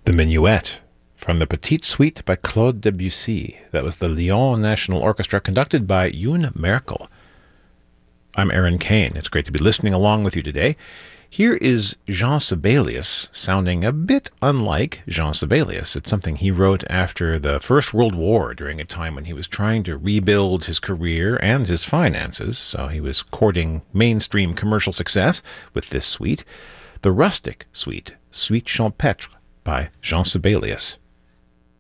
The Minuet from the Petite Suite by Claude Debussy. That was the Lyon National Orchestra conducted by Yoon Merkel. I'm Aaron Kane. It's great to be listening along with you today. Here is Jean Sibelius, sounding a bit unlike Jean Sibelius. It's something he wrote after the First World War, during a time when he was trying to rebuild his career and his finances, so he was courting mainstream commercial success with this suite, the Rustic Suite, Suite Champêtre by Jean Sibelius.